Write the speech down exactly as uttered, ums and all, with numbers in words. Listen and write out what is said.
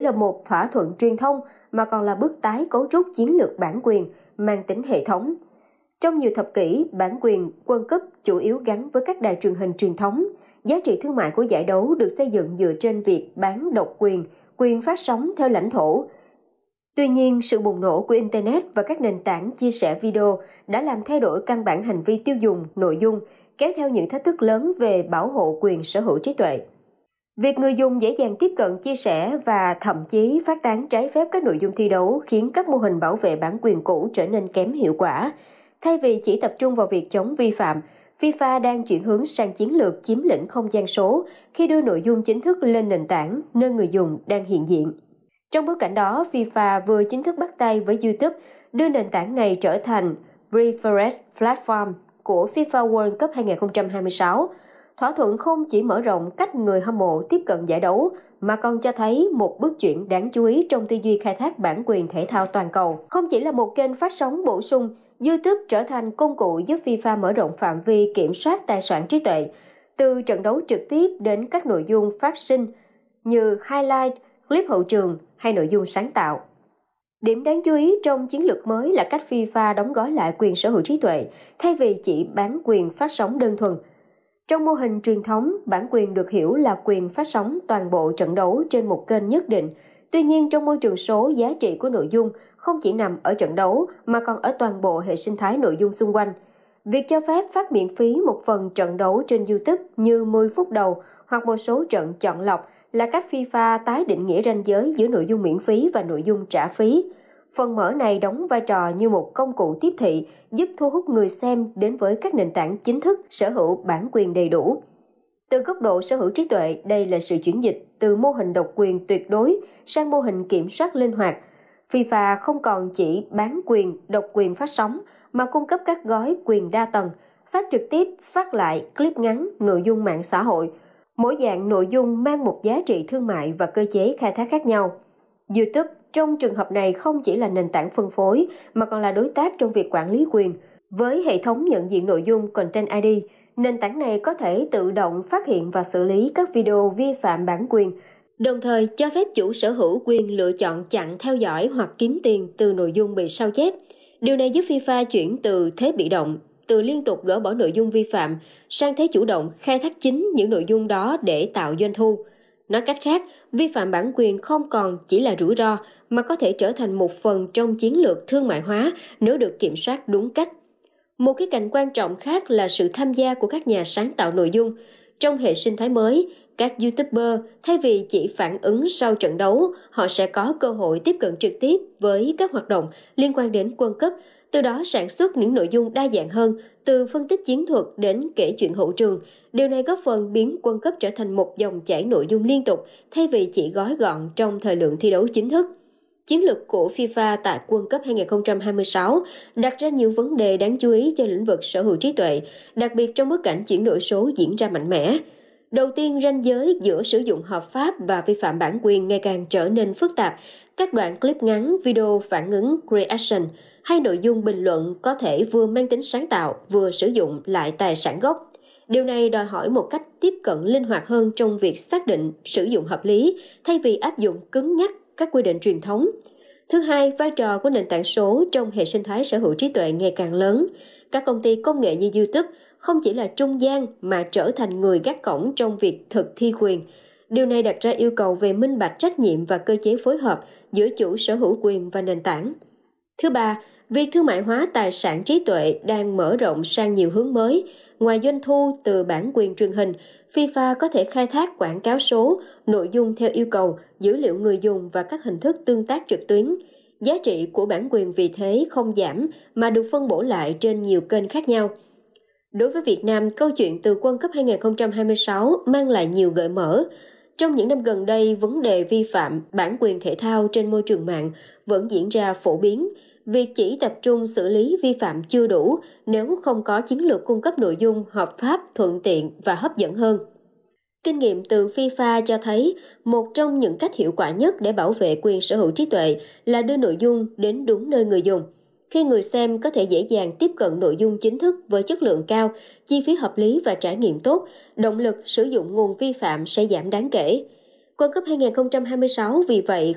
là một thỏa thuận truyền thông mà còn là bước tái cấu trúc chiến lược bản quyền mang tính hệ thống. Trong nhiều thập kỷ, bản quyền World Cup chủ yếu gắn với các đài truyền hình truyền thống. Giá trị thương mại của giải đấu được xây dựng dựa trên việc bán độc quyền, quyền phát sóng theo lãnh thổ. Tuy nhiên, sự bùng nổ của Internet và các nền tảng chia sẻ video đã làm thay đổi căn bản hành vi tiêu dùng, nội dung, kéo theo những thách thức lớn về bảo hộ quyền sở hữu trí tuệ. Việc người dùng dễ dàng tiếp cận, chia sẻ và thậm chí phát tán trái phép các nội dung thi đấu khiến các mô hình bảo vệ bản quyền cũ trở nên kém hiệu quả. Thay vì chỉ tập trung vào việc chống vi phạm, FIFA đang chuyển hướng sang chiến lược chiếm lĩnh không gian số khi đưa nội dung chính thức lên nền tảng nơi người dùng đang hiện diện. Trong bối cảnh đó, FIFA vừa chính thức bắt tay với YouTube, đưa nền tảng này trở thành Preferred Platform của FIFA World Cup hai không hai sáu. Thỏa thuận không chỉ mở rộng cách người hâm mộ tiếp cận giải đấu, mà còn cho thấy một bước chuyển đáng chú ý trong tư duy khai thác bản quyền thể thao toàn cầu. Không chỉ là một kênh phát sóng bổ sung, YouTube trở thành công cụ giúp FIFA mở rộng phạm vi kiểm soát tài sản trí tuệ, từ trận đấu trực tiếp đến các nội dung phát sinh như highlight, clip hậu trường hay nội dung sáng tạo. Điểm đáng chú ý trong chiến lược mới là cách FIFA đóng gói lại quyền sở hữu trí tuệ, thay vì chỉ bán quyền phát sóng đơn thuần. Trong mô hình truyền thống, bản quyền được hiểu là quyền phát sóng toàn bộ trận đấu trên một kênh nhất định. Tuy nhiên, trong môi trường số, giá trị của nội dung không chỉ nằm ở trận đấu mà còn ở toàn bộ hệ sinh thái nội dung xung quanh. Việc cho phép phát miễn phí một phần trận đấu trên YouTube như mười phút đầu hoặc một số trận chọn lọc là cách FIFA tái định nghĩa ranh giới giữa nội dung miễn phí và nội dung trả phí. Phần mở này đóng vai trò như một công cụ tiếp thị giúp thu hút người xem đến với các nền tảng chính thức sở hữu bản quyền đầy đủ. Từ góc độ sở hữu trí tuệ, đây là sự chuyển dịch từ mô hình độc quyền tuyệt đối sang mô hình kiểm soát linh hoạt. FIFA không còn chỉ bán quyền, độc quyền phát sóng, mà cung cấp các gói quyền đa tầng, phát trực tiếp, phát lại, clip ngắn, nội dung mạng xã hội. Mỗi dạng nội dung mang một giá trị thương mại và cơ chế khai thác khác nhau. YouTube trong trường hợp này không chỉ là nền tảng phân phối, mà còn là đối tác trong việc quản lý quyền. Với hệ thống nhận diện nội dung Content i đê, nền tảng này có thể tự động phát hiện và xử lý các video vi phạm bản quyền, đồng thời cho phép chủ sở hữu quyền lựa chọn chặn theo dõi hoặc kiếm tiền từ nội dung bị sao chép. Điều này giúp FIFA chuyển từ thế bị động, từ liên tục gỡ bỏ nội dung vi phạm, sang thế chủ động khai thác chính những nội dung đó để tạo doanh thu. Nói cách khác, vi phạm bản quyền không còn chỉ là rủi ro, mà có thể trở thành một phần trong chiến lược thương mại hóa nếu được kiểm soát đúng cách. Một cái cạnh quan trọng khác là sự tham gia của các nhà sáng tạo nội dung. Trong hệ sinh thái mới, các YouTuber thay vì chỉ phản ứng sau trận đấu, họ sẽ có cơ hội tiếp cận trực tiếp với các hoạt động liên quan đến World Cup, từ đó sản xuất những nội dung đa dạng hơn, từ phân tích chiến thuật đến kể chuyện hậu trường. Điều này góp phần biến World Cup trở thành một dòng chảy nội dung liên tục, thay vì chỉ gói gọn trong thời lượng thi đấu chính thức. Chiến lược của FIFA tại World Cup hai không hai sáu đặt ra nhiều vấn đề đáng chú ý cho lĩnh vực sở hữu trí tuệ, đặc biệt trong bối cảnh chuyển đổi số diễn ra mạnh mẽ. Đầu tiên, ranh giới giữa sử dụng hợp pháp và vi phạm bản quyền ngày càng trở nên phức tạp. Các đoạn clip ngắn, video phản ứng, reaction hay nội dung bình luận có thể vừa mang tính sáng tạo, vừa sử dụng lại tài sản gốc. Điều này đòi hỏi một cách tiếp cận linh hoạt hơn trong việc xác định sử dụng hợp lý, thay vì áp dụng cứng nhắc các quy định truyền thống. Thứ hai, vai trò của nền tảng số trong hệ sinh thái sở hữu trí tuệ ngày càng lớn. Các công ty công nghệ như YouTube không chỉ là trung gian mà trở thành người gác cổng trong việc thực thi quyền. Điều này đặt ra yêu cầu về minh bạch trách nhiệm và cơ chế phối hợp giữa chủ sở hữu quyền và nền tảng. Thứ ba, việc thương mại hóa tài sản trí tuệ đang mở rộng sang nhiều hướng mới. Ngoài doanh thu từ bản quyền truyền hình, FIFA có thể khai thác quảng cáo số, nội dung theo yêu cầu, dữ liệu người dùng và các hình thức tương tác trực tuyến. Giá trị của bản quyền vì thế không giảm mà được phân bổ lại trên nhiều kênh khác nhau. Đối với Việt Nam, câu chuyện từ World Cup hai không hai sáu mang lại nhiều gợi mở. Trong những năm gần đây, vấn đề vi phạm bản quyền thể thao trên môi trường mạng vẫn diễn ra phổ biến. Việc chỉ tập trung xử lý vi phạm chưa đủ nếu không có chiến lược cung cấp nội dung hợp pháp, thuận tiện và hấp dẫn hơn. Kinh nghiệm từ FIFA cho thấy một trong những cách hiệu quả nhất để bảo vệ quyền sở hữu trí tuệ là đưa nội dung đến đúng nơi người dùng. Khi người xem có thể dễ dàng tiếp cận nội dung chính thức với chất lượng cao, chi phí hợp lý và trải nghiệm tốt, động lực sử dụng nguồn vi phạm sẽ giảm đáng kể. World Cup hai không hai sáu vì vậy